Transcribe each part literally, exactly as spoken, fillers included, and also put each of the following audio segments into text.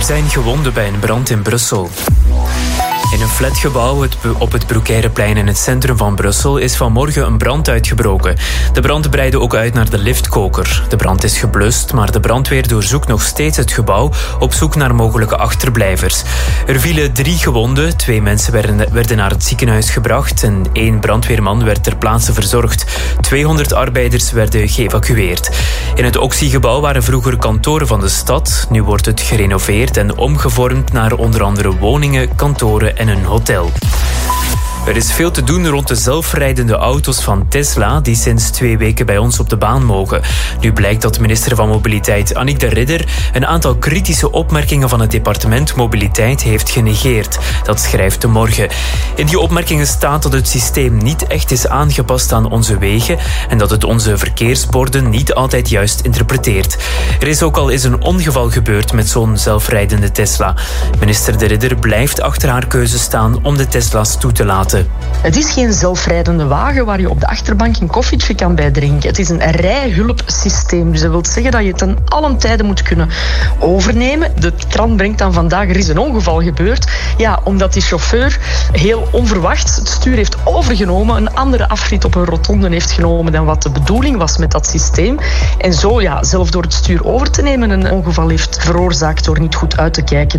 zijn gewonden bij een brand in Brussel. In een flatgebouw op het Broekeireplein in het centrum van Brussel is vanmorgen een brand uitgebroken. De brand breidde ook uit naar de liftkoker. De brand is geblust, maar de brandweer doorzoekt nog steeds het gebouw op zoek naar mogelijke achterblijvers. Er vielen drie gewonden, twee mensen werden, werden naar het ziekenhuis gebracht en één brandweerman werd ter plaatse verzorgd. tweehonderd arbeiders werden geëvacueerd. In het Oxy-gebouw waren vroeger kantoren van de stad. Nu wordt het gerenoveerd en omgevormd naar onder andere woningen, kantoren en een hotel. Er is veel te doen rond de zelfrijdende auto's van Tesla die sinds twee weken bij ons op de baan mogen. Nu blijkt dat minister van Mobiliteit Annick de Ridder een aantal kritische opmerkingen van het departement Mobiliteit heeft genegeerd. Dat schrijft De Morgen. In die opmerkingen staat dat het systeem niet echt is aangepast aan onze wegen en dat het onze verkeersborden niet altijd juist interpreteert. Er is ook al eens een ongeval gebeurd met zo'n zelfrijdende Tesla. Minister de Ridder blijft achter haar keuze staan om de Tesla's toe te laten. Het is geen zelfrijdende wagen waar je op de achterbank een koffietje kan bij drinken. Het is een rijhulpsysteem. Dus dat wil zeggen dat je het ten allen tijde moet kunnen overnemen. De krant brengt dan vandaag, er is een ongeval gebeurd. Ja, omdat die chauffeur heel onverwachts het stuur heeft overgenomen, een andere afrit op een rotonde heeft genomen dan wat de bedoeling was met dat systeem. En zo, ja, zelf door het stuur over te nemen, een ongeval heeft veroorzaakt door niet goed uit te kijken.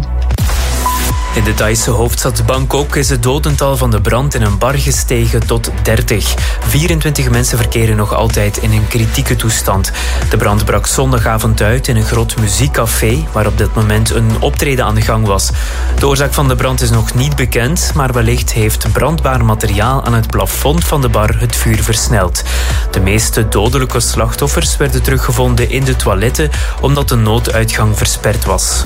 In de Thaise hoofdstad Bangkok is het dodental van de brand in een bar gestegen tot dertig. vierentwintig mensen verkeren nog altijd in een kritieke toestand. De brand brak zondagavond uit in een groot muziekcafé waar op dit moment een optreden aan de gang was. De oorzaak van de brand is nog niet bekend, maar wellicht heeft brandbaar materiaal aan het plafond van de bar het vuur versneld. De meeste dodelijke slachtoffers werden teruggevonden in de toiletten omdat de nooduitgang versperd was.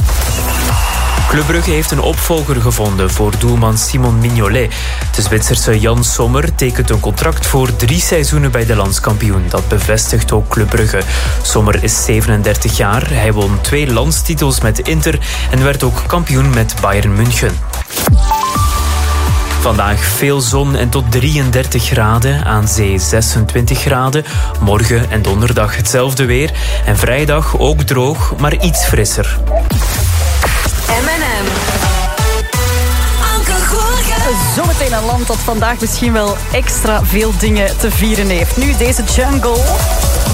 Club Brugge heeft een opvolger gevonden voor doelman Simon Mignolet. De Zwitserse Jan Sommer tekent een contract voor drie seizoenen bij de landskampioen. Dat bevestigt ook Club Brugge. Sommer is zevenendertig jaar. Hij won twee landstitels met Inter en werd ook kampioen met Bayern München. Vandaag veel zon en tot drieëndertig graden, aan zee zesentwintig graden. Morgen en donderdag hetzelfde weer. En vrijdag ook droog, maar iets frisser. M en M. Anke Goorgen. Zometeen een land dat vandaag misschien wel extra veel dingen te vieren heeft. Nu deze Jungle.